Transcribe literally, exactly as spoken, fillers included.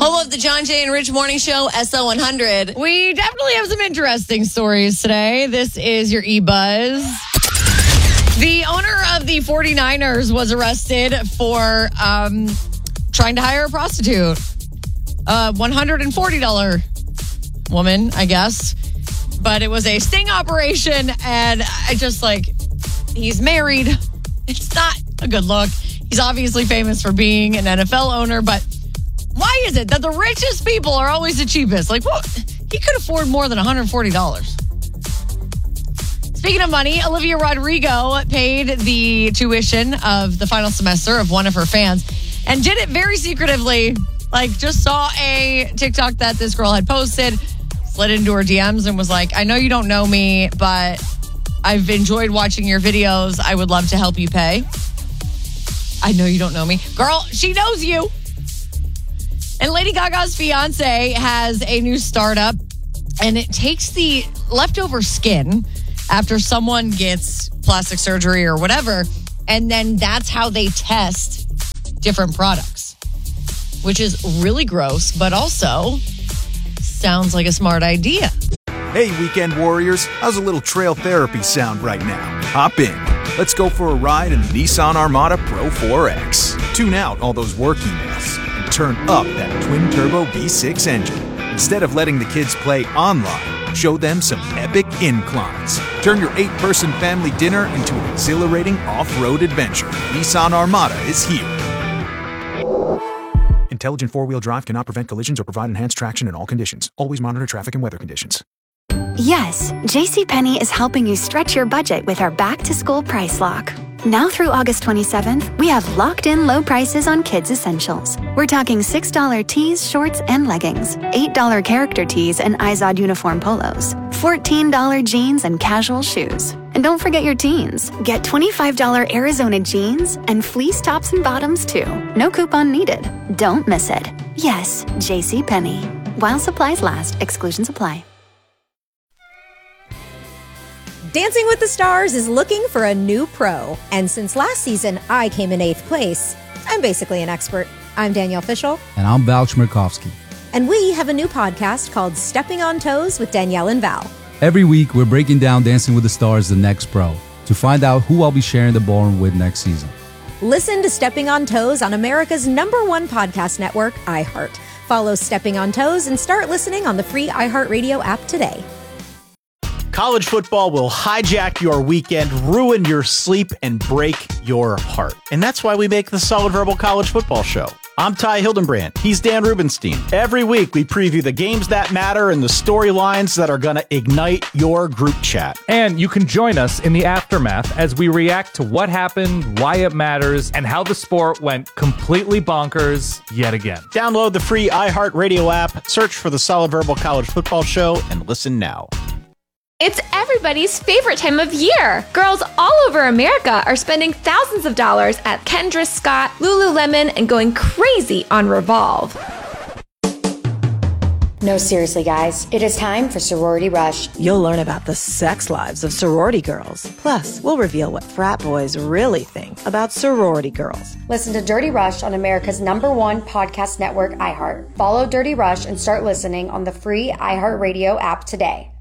Home of the John Jay and Rich Morning Show, S O one hundred. We definitely have some interesting stories today. This is your E-Buzz. The owner of the 49ers was arrested for um, trying to hire a prostitute. A one hundred forty dollars woman, I guess. But it was a sting operation, and I just like, he's married. It's not a good look. He's obviously famous for being an N F L owner, but why is it that the richest people are always the cheapest? Like, what? He could afford more than one hundred forty dollars. Speaking of money, Olivia Rodrigo paid the tuition of the final semester of one of her fans and did it very secretively. Like, just saw a TikTok that this girl had posted, slid into her D Ms and was like, I know you don't know me, but I've enjoyed watching your videos. I would love to help you pay. I know you don't know me. Girl, she knows you. And Lady Gaga's fiance has a new startup, and it takes the leftover skin after someone gets plastic surgery or whatever, and then that's how they test different products, which is really gross, but also sounds like a smart idea. Hey, weekend warriors, how's a little trail therapy sound right now? Hop in. Let's go for a ride in the Nissan Armada Pro four X. Tune out all those work emails and turn up that twin-turbo V six engine. Instead of letting the kids play online, show them some epic inclines. Turn your eight-person family dinner into an exhilarating off-road adventure. Nissan Armada is here. Intelligent four-wheel drive cannot prevent collisions or provide enhanced traction in all conditions. Always monitor traffic and weather conditions. Yes, JCPenney is helping you stretch your budget with our back-to-school price lock. Now through August twenty-seventh, we have locked-in low prices on kids' essentials. We're talking six dollars tees, shorts, and leggings, eight dollars character tees and Izod uniform polos, fourteen dollars jeans and casual shoes. And don't forget your teens. Get twenty-five dollars Arizona jeans and fleece tops and bottoms, too. No coupon needed. Don't miss it. Yes, JCPenney. While supplies last, exclusions apply. Dancing with the Stars is looking for a new pro. And since last season, I came in eighth place. I'm basically an expert. I'm Danielle Fishel. And I'm Val Chmerkovskiy. And we have a new podcast called Stepping on Toes with Danielle and Val. Every week, we're breaking down Dancing with the Stars, the next pro, to find out who I'll be sharing the ballroom with next season. Listen to Stepping on Toes on America's number one podcast network, iHeart. Follow Stepping on Toes and start listening on the free iHeartRadio app today. College football will hijack your weekend, ruin your sleep, and break your heart. And that's why we make the Solid Verbal College Football Show. I'm Ty Hildenbrand. He's Dan Rubenstein. Every week, we preview the games that matter and the storylines that are going to ignite your group chat. And you can join us in the aftermath as we react to what happened, why it matters, and how the sport went completely bonkers yet again. Download the free iHeartRadio app, search for the Solid Verbal College Football Show, and listen now. It's everybody's favorite time of year. Girls all over America are spending thousands of dollars at Kendra Scott, Lululemon, and going crazy on Revolve. No, seriously, guys. It is time for Sorority Rush. You'll learn about the sex lives of sorority girls. Plus, we'll reveal what frat boys really think about sorority girls. Listen to Dirty Rush on America's number one podcast network, iHeart. Follow Dirty Rush and start listening on the free iHeartRadio app today.